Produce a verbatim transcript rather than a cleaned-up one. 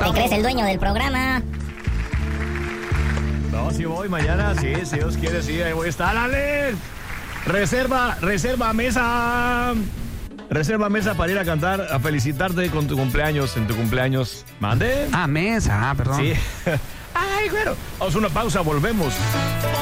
¿Te crees el dueño del programa? No, si voy mañana, sí, si Dios quiere, sí, ahí voy a estar, Ale. Reserva, reserva mesa. Reserva mesa para ir a cantar, a felicitarte con tu cumpleaños, en tu cumpleaños. ¿Mande? Ah, mesa, ah, perdón. Sí. Ay, güero. Vamos a una pausa, volvemos.